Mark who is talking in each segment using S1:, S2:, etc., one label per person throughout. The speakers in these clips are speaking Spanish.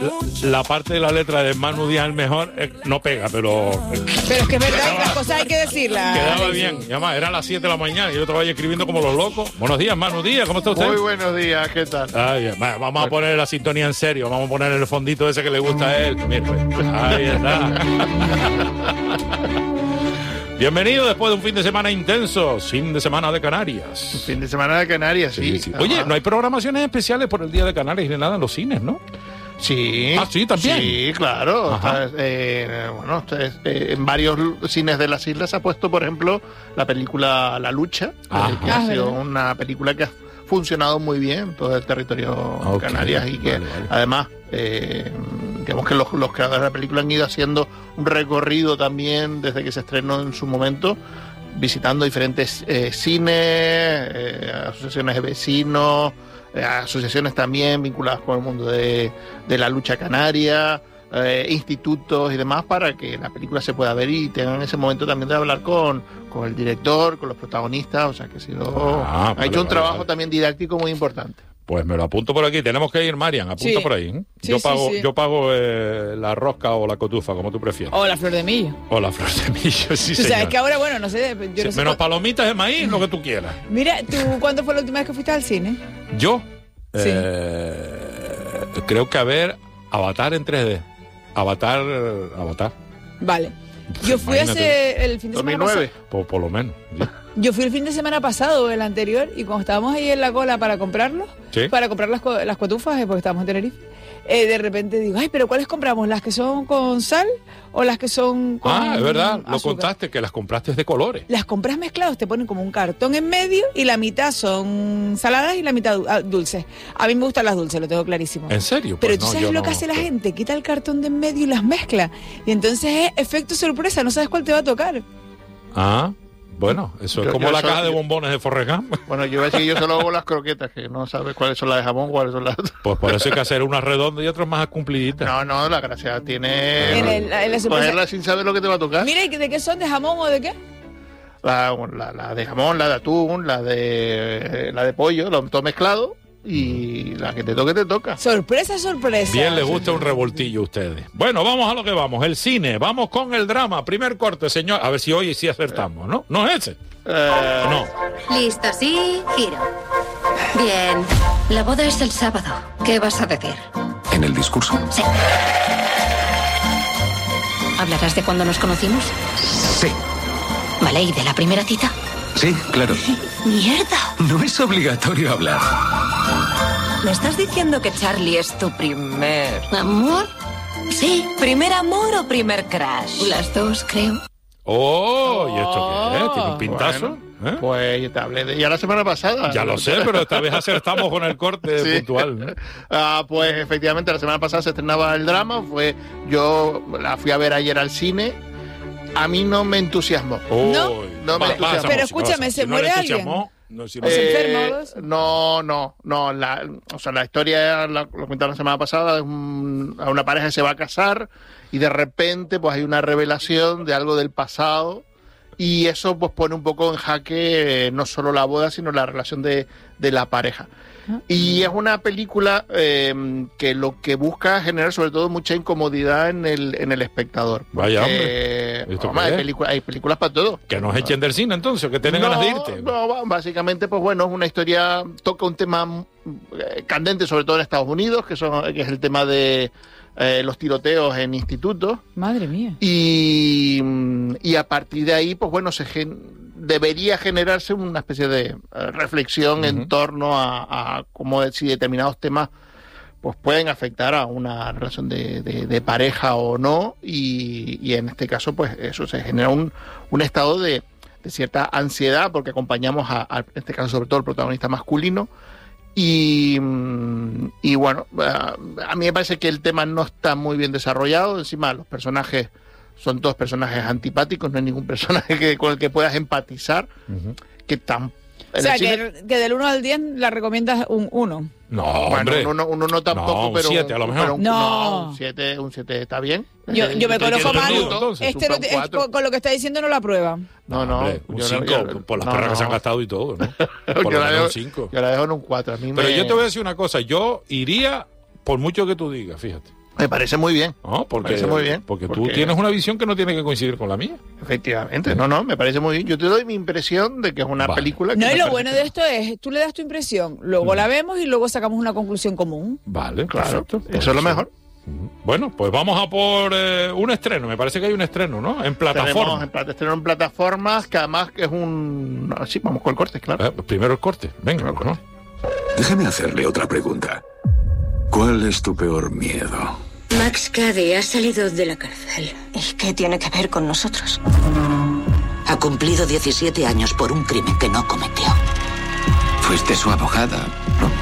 S1: la parte de la letra de Manu Díaz el mejor no pega, pero
S2: es que es verdad, las cosas hay que decirlas.
S1: Quedaba bien. Y además, eran las 7 de la mañana y yo estaba ahí escribiendo como los locos. Buenos días, Manu Díaz, ¿cómo está usted?
S3: Muy buenos días, ¿qué tal?
S1: Bien. Vamos a poner la sintonía en serio, vamos a poner el fondito ese que le gusta a él. Mire, ahí está. Bienvenido después de un fin de semana intenso, fin de semana de Canarias.
S3: Un fin de semana de Canarias, sí.
S1: Oye, no hay programaciones especiales por el Día de Canarias ni nada en los cines, ¿no?
S3: Sí.
S1: Ah, sí, también.
S3: Sí, claro. En varios cines de las islas se ha puesto, por ejemplo, la película La Lucha, que ha sido una película que ha funcionado muy bien en todo el territorio Canarias y que además digamos que los creadores de la película han ido haciendo un recorrido también desde que se estrenó en su momento, visitando diferentes cines, asociaciones de vecinos, asociaciones también vinculadas con el mundo de la lucha canaria, institutos y demás, para que la película se pueda ver y tengan ese momento también de hablar con el director, con los protagonistas. O sea que ha hecho un trabajo también didáctico muy importante.
S1: Pues me lo apunto por aquí. Tenemos que ir, Marian. Apunta por ahí.
S2: Sí,
S1: yo pago la rosca o la cotufa, como tú prefieras.
S2: O la flor de millo.
S1: O la flor de millo, sí,
S2: tú
S1: señor.
S2: sabes que ahora, bueno, no sé... Yo no sé
S1: menos palomitas de maíz, lo que tú quieras.
S2: Mira, ¿tú cuándo fue la última vez que fuiste al cine?
S1: ¿Yo?
S2: Sí.
S1: Creo que Avatar en 3D. Avatar.
S2: Vale. Yo fui hace el fin de semana
S3: 2009.
S2: pasado.
S1: Por lo menos. Sí.
S2: Yo fui el fin de semana pasado, el anterior, y cuando estábamos ahí en la cola para comprarlos, para comprar las cotufas, porque estábamos en Tenerife, de repente digo, ay, pero ¿cuáles compramos? ¿Las que son con sal o las que son con
S1: es verdad,
S2: azúcar?
S1: lo contaste, que las compraste de colores.
S2: Las compras mezclados, te ponen como un cartón en medio y la mitad son saladas y la mitad dulces. A mí me gustan las dulces, lo tengo clarísimo.
S1: ¿En serio?
S2: Pero
S1: pues
S2: tú sabes lo que hace la gente, quita el cartón de en medio y las mezcla. Y entonces es efecto sorpresa, no sabes cuál te va a tocar.
S1: Bueno, eso es como la caja de bombones de Forrest Gump.
S3: Bueno, yo voy a decir, yo solo hago las croquetas, que no sabes cuáles son las de jamón, cuáles son las...
S1: Pues por eso hay que hacer unas redondas y otras más cumpliditas.
S3: No, la gracia tiene... Cogerla sin saber lo que te va a tocar.
S2: Mira, ¿y de qué son? ¿De jamón o de qué?
S3: La de jamón, la de atún, la de pollo, todo mezclado. Y la que te toque, te toca.
S2: Sorpresa.
S1: Bien, les gusta un revoltillo a ustedes. Bueno, vamos a lo que vamos. El cine. Vamos con el drama. Primer corte, señor. A ver si hoy sí acertamos, ¿no? ¿No es ese? No.
S4: Listo, sí, giro. Bien. La boda es el sábado. ¿Qué vas a decir?
S5: ¿En el discurso?
S4: Sí. ¿Hablarás de cuando nos conocimos?
S5: Sí.
S4: Vale, ¿y de la primera cita?
S5: Sí, claro.
S4: ¡Mierda!
S5: No es obligatorio hablar.
S4: ¿Me estás diciendo que Charlie es tu primer... ¿amor? Sí. ¿Primer amor o primer crush? Las dos, creo.
S1: ¿Y esto qué es? ¿Tiene un pintazo?
S3: Bueno, pues ya te hablé ya la semana pasada.
S1: Ya lo sé, pero esta vez acertamos con el corte puntual, ¿no?
S3: Pues efectivamente, la semana pasada se estrenaba el drama. Yo la fui a ver ayer al cine. A mí no me entusiasmó.
S2: No
S3: me entusiasmó.
S2: Pero escúchame, ¿se muere alguien? La
S3: historia lo comentaba la semana pasada, a una pareja que se va a casar y de repente pues hay una revelación de algo del pasado y eso pues pone un poco en jaque no solo la boda sino la relación de la pareja. Y es una película que lo que busca es generar sobre todo mucha incomodidad en el espectador.
S1: Vaya hombre.
S3: Hay películas para todo.
S1: Que nos echen del cine entonces, que tienen ganas de irte.
S3: No, básicamente pues bueno, es una historia, toca un tema candente sobre todo en Estados Unidos, que es el tema de los tiroteos en institutos.
S2: Madre mía.
S3: Y a partir de ahí pues bueno, debería generarse una especie de reflexión en torno a cómo si determinados temas pues pueden afectar a una relación de pareja o no, y en este caso pues eso se genera un estado de cierta ansiedad porque acompañamos en este caso sobre todo el protagonista masculino y bueno, a mí me parece que el tema no está muy bien desarrollado. Encima los personajes son todos personajes antipáticos, no hay ningún personaje con el que puedas empatizar.
S2: O sea, que del 1 al 10 la recomiendas un 1.
S1: No, hombre.
S3: Uno no tampoco,
S1: un
S3: pero
S1: 7 a lo mejor.
S3: Un 7 está bien.
S2: Yo me conozco mal. Con lo que está diciendo no la prueba.
S3: No.
S1: Hombre, un 5, por las perras que se han gastado y todo, ¿no? Por lo menos un 5.
S3: Yo la dejo en un 4.
S1: Pero yo te voy a decir una cosa, yo iría por mucho que tú digas, fíjate.
S3: Me parece muy bien.
S1: No, porque,
S3: me parece muy bien.
S1: Porque tú tienes una visión que no tiene que coincidir con la mía.
S3: Efectivamente. No, me parece muy bien. Yo te doy mi impresión de que es una película que...
S2: No, y lo bueno de esto es, tú le das tu impresión, luego la vemos y luego sacamos una conclusión común.
S1: Vale,
S3: claro.
S1: Perfecto.
S3: Eso es lo mejor.
S1: Bueno, pues vamos a por un estreno. Me parece que hay un estreno, ¿no? En plataforma.
S3: Estreno en plataformas, que además es un... Sí, vamos con el corte, claro.
S1: Primero el corte. Venga, ¿no?
S5: Déjame hacerle otra pregunta. ¿Cuál es tu peor miedo?
S6: Max Cady ha salido de la cárcel.
S4: ¿Y qué tiene que ver con nosotros?
S6: Ha cumplido 17 años por un crimen que no cometió.
S5: Fuiste su abogada, ¿no?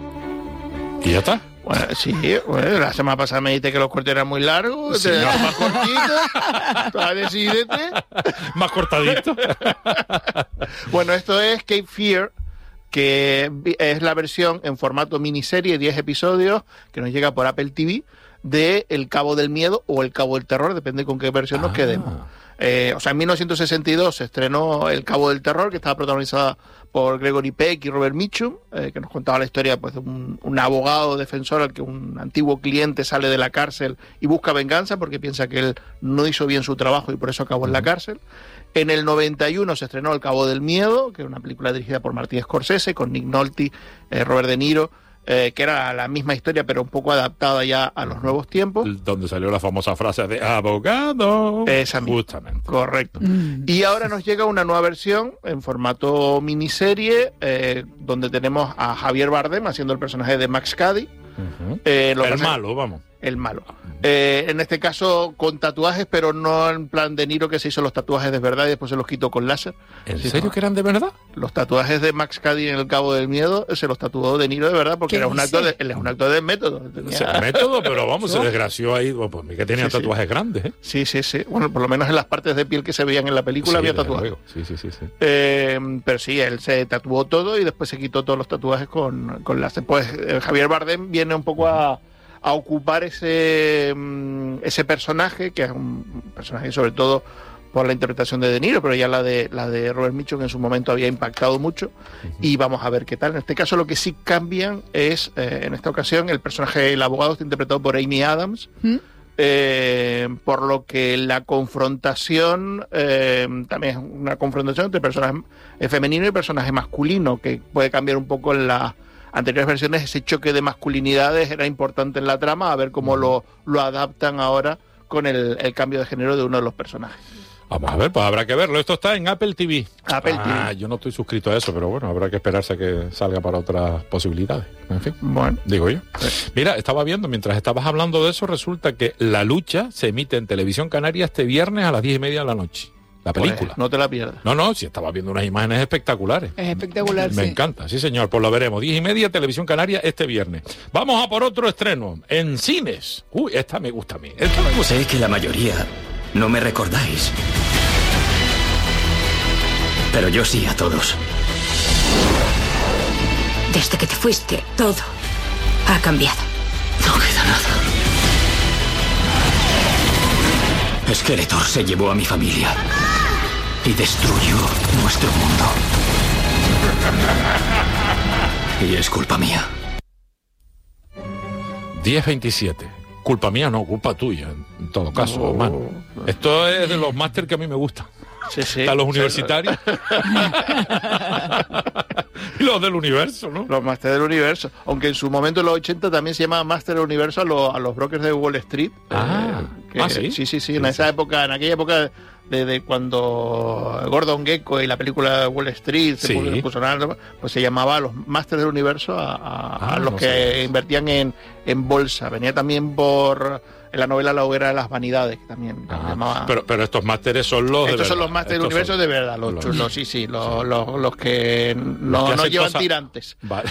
S1: ¿Y ya está?
S3: Bueno, sí, la semana pasada me dijiste que los cortes eran muy largos, te das más cortitos, decídete.
S1: Más cortadito.
S3: Bueno, esto es Cape Fear, que es la versión en formato miniserie, 10 episodios, que nos llega por Apple TV, de El Cabo del Miedo o El Cabo del Terror, depende con qué versión nos quedemos. En 1962 se estrenó El Cabo del Terror, que estaba protagonizada por Gregory Peck y Robert Mitchum, que nos contaba la historia pues, de un abogado defensor al que un antiguo cliente sale de la cárcel y busca venganza porque piensa que él no hizo bien su trabajo y por eso acabó en la cárcel. En el 91 se estrenó El Cabo del Miedo, que es una película dirigida por Martin Scorsese, con Nick Nolte, Robert De Niro, que era la misma historia pero un poco adaptada ya a los nuevos tiempos.
S1: Donde salió la famosa frase de abogado.
S3: Esa misma.
S1: Justamente.
S3: Correcto. Y ahora nos llega una nueva versión en formato miniserie, donde tenemos a Javier Bardem haciendo el personaje de Max Cady.
S1: El malo, vamos.
S3: El malo. En este caso con tatuajes, pero no en plan De Niro, que se hizo los tatuajes de verdad y después se los quitó con láser.
S1: ¿En serio que eran de verdad?
S3: Los tatuajes de Max Cady en El Cabo del Miedo se los tatuó De Niro de verdad porque era un actor él es un actor de método.
S1: Método, pero vamos, se desgració ahí, pues que tenía tatuajes grandes, ¿eh?
S3: Sí. Bueno, por lo menos en las partes de piel que se veían en la película había tatuajes.
S1: Sí.
S3: Pero sí, él se tatuó todo y después se quitó todos los tatuajes con láser. Pues Javier Bardem viene un poco a ocupar ese personaje, que es un personaje sobre todo por la interpretación de De Niro, pero ya la de Robert Mitchum en su momento había impactado mucho, y vamos a ver qué tal. En este caso lo que sí cambian es, en esta ocasión, el personaje del abogado está interpretado por Amy Adams, por lo que la confrontación también es una confrontación entre personaje femenino y personaje masculino, que puede cambiar un poco en las anteriores versiones. Ese choque de masculinidades era importante en la trama, a ver cómo lo adaptan ahora con el cambio de género de uno de los personajes.
S1: Vamos a ver, pues habrá que verlo. Esto está en Apple TV.
S3: Apple TV.
S1: Yo no estoy suscrito a eso, pero bueno, habrá que esperarse a que salga para otras posibilidades. En fin,
S3: bueno,
S1: digo yo. Mira, estaba viendo, mientras estabas hablando de eso, resulta que La Lucha se emite en Televisión Canaria este viernes a las 10:30 de la noche. La película.
S3: Pues no te la pierdas.
S1: No, sí, estaba viendo unas imágenes espectaculares.
S2: Es espectacular,
S1: Me encanta, sí señor, pues lo veremos. 10:30, Televisión Canaria este viernes. Vamos a por otro estreno, en cines. Uy, esta me gusta a mí.
S5: Sé que la mayoría no me recordáis. Pero yo sí a todos.
S6: Desde que te fuiste, todo ha cambiado.
S5: No queda nada. Skeletor se llevó a mi familia y destruyó nuestro mundo. Y es culpa mía.
S1: 10:27. Culpa mía, no, culpa tuya, en todo caso, hermano. Esto es de los máster que a mí me gustan.
S3: Sí.
S1: Están los universitarios. Y los del universo, ¿no?
S3: Los máster del universo. Aunque en su momento, en los 80, también se llamaba máster del universo a los brokers de Wall Street.
S1: ¿Sí?
S3: Sí. En aquella época de cuando Gordon Gekko y la película Wall Street se puso nada, pues se llamaba a los máster del universo a los que invertían en bolsa. Venía también por la novela La hoguera de las vanidades, que también llamaba.
S1: Pero estos másteres son los
S3: estos son los másteres del universo de verdad, los chulos, los que no llevan tirantes.
S1: Vale.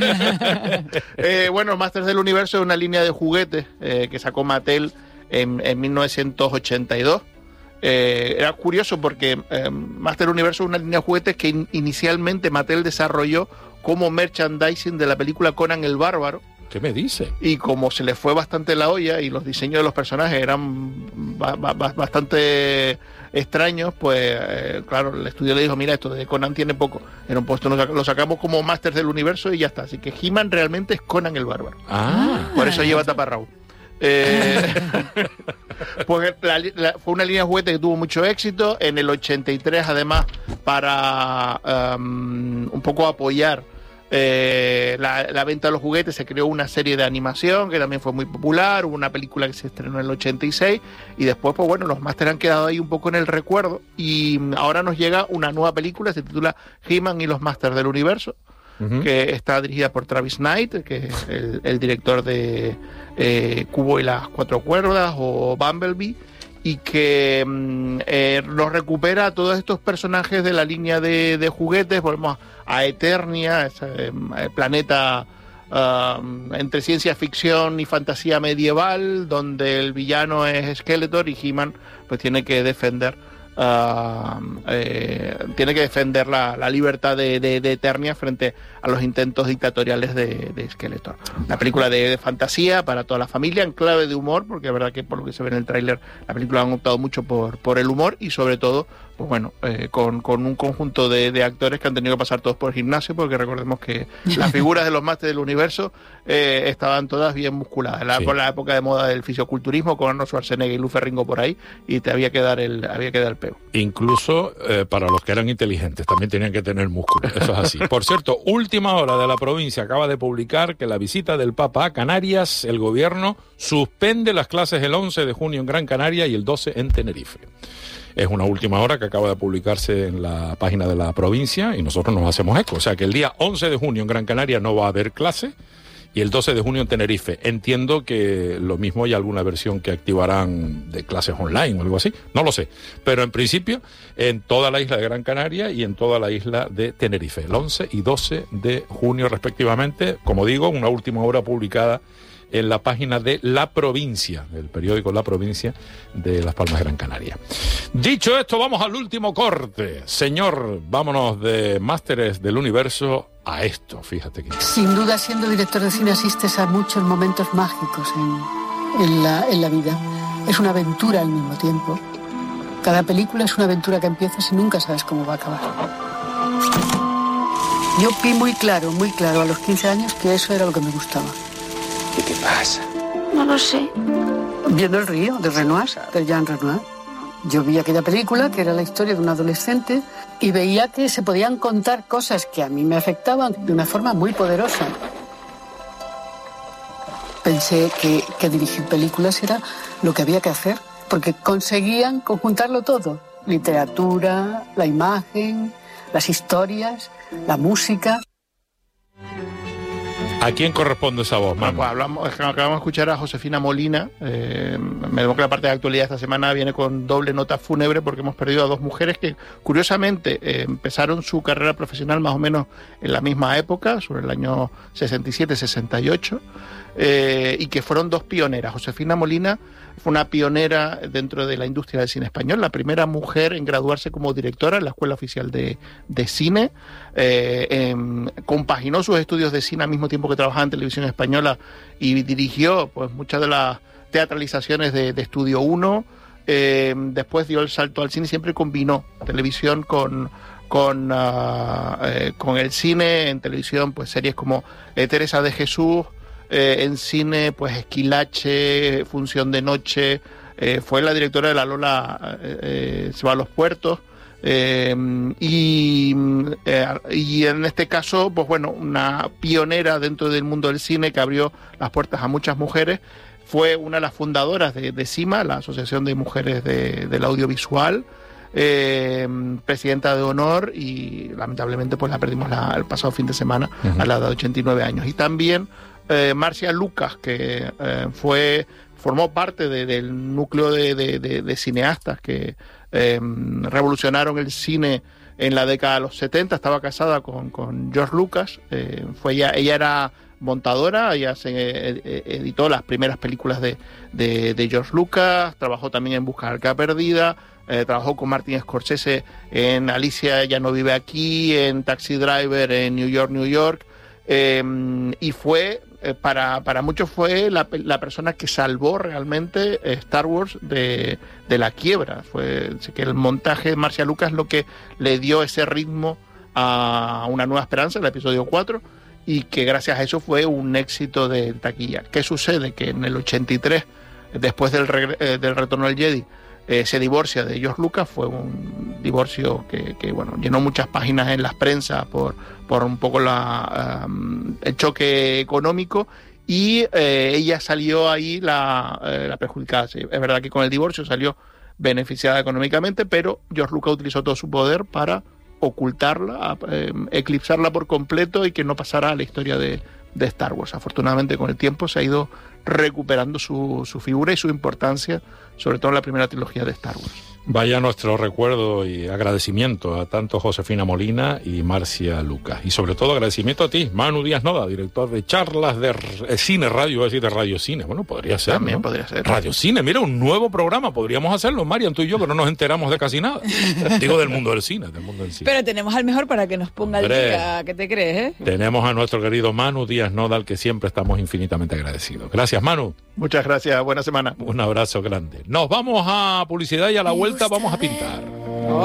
S3: Bueno, Másteres del Universo es una línea de juguetes que sacó Mattel en 1982. Era curioso porque Máster del Universo es una línea de juguetes que inicialmente Mattel desarrolló como merchandising de la película Conan el Bárbaro.
S1: ¿Qué me dice?
S3: Y como se le fue bastante la olla y los diseños de los personajes eran bastante extraños, pues claro, el estudio le dijo, mira, esto de Conan tiene poco. Era un puesto, lo sacamos como Masters del Universo y ya está. Así que He-Man realmente es Conan el Bárbaro. Por eso lleva taparrabo. Pues fue una línea de juguete que tuvo mucho éxito. En el 83, además, para un poco apoyar la venta de los juguetes, se creó una serie de animación que también fue muy popular. Hubo una película que se estrenó en el 86 y después, pues bueno, los Masters han quedado ahí un poco en el recuerdo y ahora nos llega una nueva película, se titula He-Man y los Masters del Universo, que está dirigida por Travis Knight, que es el director de Cubo y las Cuatro Cuerdas o Bumblebee, y que nos recupera a todos estos personajes de la línea de juguetes. Volvemos a Eternia, ese planeta entre ciencia ficción y fantasía medieval, donde el villano es Skeletor y He-Man pues tiene que defender la libertad de Eternia frente a los intentos dictatoriales de Skeletor. Una película de fantasía para toda la familia, en clave de humor, porque es verdad que por lo que se ve en el tráiler, la película han optado mucho por el humor y sobre todo, pues bueno, con un conjunto de actores que han tenido que pasar todos por el gimnasio, porque recordemos que las figuras de los Masters del Universo estaban todas bien musculadas. Por la época de moda del fisioculturismo, con Arnold Schwarzenegger y Lou Ferrigno por ahí, y te había que dar el pego.
S1: Incluso para los que eran inteligentes también tenían que tener músculo, eso es así. Por cierto, Última Hora de la Provincia acaba de publicar que la visita del Papa a Canarias, el gobierno suspende las clases el 11 de junio en Gran Canaria y el 12 en Tenerife. Es una última hora que acaba de publicarse en la página de la provincia y nosotros nos hacemos eco. O sea que el día 11 de junio en Gran Canaria no va a haber clase y el 12 de junio en Tenerife. Entiendo que lo mismo hay alguna versión que activarán de clases online o algo así, no lo sé. Pero en principio en toda la isla de Gran Canaria y en toda la isla de Tenerife, el 11 y 12 de junio respectivamente. Como digo, una última hora publicada en la página de La Provincia, el periódico La Provincia de Las Palmas de Gran Canaria. Dicho esto, vamos al último corte. Señor, vámonos de Másteres del Universo a esto, fíjate que...
S7: Sin duda, siendo director de cine asistes a muchos momentos mágicos en la vida. Es una aventura al mismo tiempo. Cada película es una aventura que empiezas y nunca sabes cómo va a acabar. Yo vi muy claro a los 15 años que eso era lo que me gustaba.
S8: ¿Qué te pasa?
S7: No lo sé. Viendo El río, de Renoir, de Jean Renoir. Yo vi aquella película, que era la historia de un adolescente, y veía que se podían contar cosas que a mí me afectaban de una forma muy poderosa. Pensé que dirigir películas era lo que había que hacer, porque conseguían conjuntarlo todo. Literatura, la imagen, las historias, la música...
S1: ¿A quién corresponde esa voz, Manu?
S3: Pues acabamos de escuchar a Josefina Molina. Me temo que la parte de actualidad esta semana viene con doble nota fúnebre porque hemos perdido a dos mujeres que, curiosamente, empezaron su carrera profesional más o menos en la misma época, sobre el año 67-68, y que fueron dos pioneras. Josefina Molina fue una pionera dentro de la industria del cine español, la primera mujer en graduarse como directora en la Escuela Oficial de Cine. Compaginó sus estudios de cine al mismo tiempo que trabajaba en Televisión Española y dirigió pues muchas de las teatralizaciones de Estudio 1. Después dio el salto al cine, siempre combinó televisión con el cine. En televisión pues series como Teresa de Jesús, en cine pues Esquilache, Función de Noche, fue la directora de La Lola se va a los puertos, y en este caso pues bueno, una pionera dentro del mundo del cine que abrió las puertas a muchas mujeres. Fue una de las fundadoras de CIMA, la Asociación de Mujeres del Audiovisual, presidenta de honor, y lamentablemente pues la perdimos el pasado fin de semana a la edad de 89 años. Y también Marcia Lucas, que formó parte del núcleo de cineastas que revolucionaron el cine en la década de los 70, estaba casada con George Lucas. Ella era montadora, ella editó las primeras películas de George Lucas, trabajó también en Busca del Arca Perdida, trabajó con Martin Scorsese en Alicia ya no vive aquí, en Taxi Driver, en New York, y fue para muchos fue la persona que salvó realmente Star Wars de la quiebra. Fue que el montaje de Marcia Lucas lo que le dio ese ritmo a Una Nueva Esperanza, el episodio 4, y que gracias a eso fue un éxito de taquilla. ¿Qué sucede? Que en el 83, después del retorno del Jedi, se divorcia de George Lucas. Fue un divorcio que bueno, llenó muchas páginas en las prensas por un poco el choque económico, y ella salió ahí la perjudicada. Sí, es verdad que con el divorcio salió beneficiada económicamente, pero George Lucas utilizó todo su poder para ocultarla, eclipsarla por completo y que no pasara a la historia de Star Wars. Afortunadamente, con el tiempo se ha ido recuperando su figura y su importancia, sobre todo en la primera trilogía de Star Wars.
S1: Vaya nuestro recuerdo y agradecimiento a tanto Josefina Molina y Marcia Lucas. Y sobre todo agradecimiento a ti, Manu Díaz Noda, director de charlas de cine, radio, es decir, de Radio Cine. Bueno, podría ser,
S3: también, ¿no?
S1: Podría ser. Radio Cine, mira, un nuevo programa, podríamos hacerlo, Marian, tú y yo, que no nos enteramos de casi nada. Digo, del mundo del cine,
S2: Pero tenemos al mejor para que nos ponga al día, ¿qué te crees,
S1: Tenemos a nuestro querido Manu Díaz Noda, al que siempre estamos infinitamente agradecidos. Gracias, Manu.
S3: Muchas gracias, buena semana.
S1: Un abrazo grande. Nos vamos a publicidad y a la vuelta vamos a pintar.